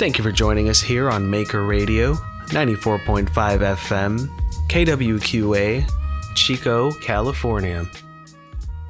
Thank you for joining us here on Maker Radio, 94.5 FM, KWQA, Chico, California.